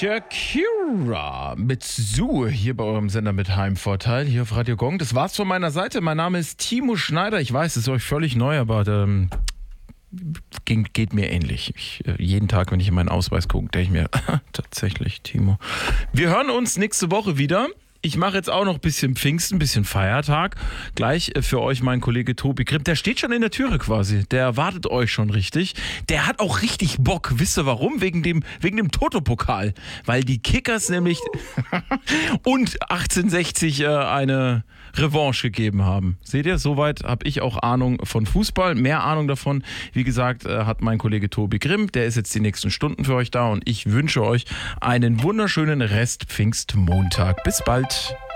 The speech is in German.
Shakira mit Sue hier bei eurem Sender mit Heimvorteil hier auf Radio Gong. Das war's von meiner Seite. Mein Name ist Timo Schneider. Ich weiß, es ist euch völlig neu, aber geht mir ähnlich. Jeden Tag, wenn ich in meinen Ausweis gucke, denke ich mir, tatsächlich, Timo. Wir hören uns nächste Woche wieder. Ich mache jetzt auch noch ein bisschen Pfingsten, ein bisschen Feiertag. Gleich für euch mein Kollege Tobi Grimm. Der steht schon in der Türe quasi. Der erwartet euch schon richtig. Der hat auch richtig Bock. Wisst ihr warum? Wegen dem Toto-Pokal. Weil die Kickers nämlich und 1860 eine Revanche gegeben haben. Seht ihr, soweit habe ich auch Ahnung von Fußball. Mehr Ahnung davon, wie gesagt, hat mein Kollege Tobi Grimm. Der ist jetzt die nächsten Stunden für euch da und ich wünsche euch einen wunderschönen Rest Pfingstmontag. Bis bald.